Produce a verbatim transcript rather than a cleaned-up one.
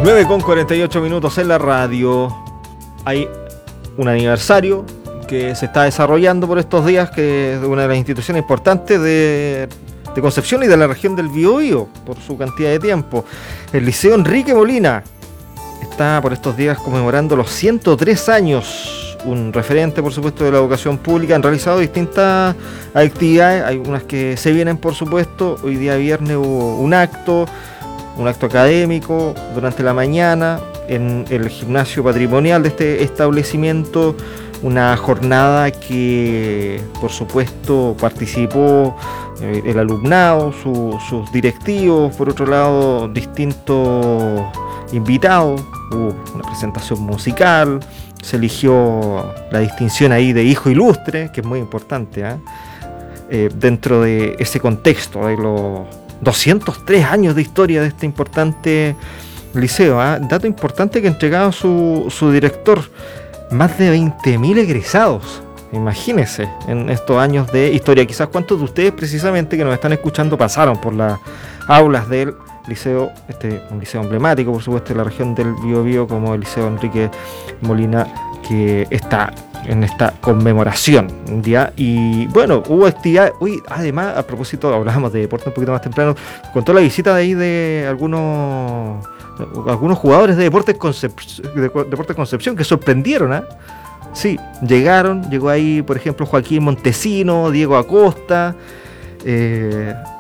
nueve con cuarenta y ocho minutos en la radio. Hay un aniversario que se está desarrollando por estos días, que es una de las instituciones importantes de, de Concepción y de la región del Biobío, por su cantidad de tiempo. El Liceo Enrique Molina está por estos días conmemorando los ciento tres años. Un referente, por supuesto, de la educación pública. Han realizado distintas actividades, hay unas que se vienen, por supuesto. Hoy día viernes hubo un acto, un acto académico durante la mañana en el gimnasio patrimonial de este establecimiento, una jornada que por supuesto participó eh, el alumnado, su, sus directivos, por otro lado distintos invitados, hubo una presentación musical, se eligió la distinción ahí de hijo ilustre, que es muy importante, ¿eh? Eh, dentro de ese contexto de los doscientos tres años de historia de este importante liceo, ¿eh? Dato importante que entregaba su, su director, más de veinte mil egresados, imagínense, en estos años de historia. Quizás cuántos de ustedes precisamente que nos están escuchando pasaron por las aulas del liceo, este un liceo emblemático por supuesto de la región del Biobío, como el Liceo Enrique Molina, que está en esta conmemoración, ¿ya? Y bueno, hubo actividad. Uy, además, a propósito, hablábamos de deporte un poquito más temprano, contó la visita de ahí de algunos algunos jugadores de Deportes Concepción, de Deportes Concepción que sorprendieron, ¿eh? Sí, llegaron, llegó ahí, por ejemplo, Joaquín Montesino, Diego Acosta, eh,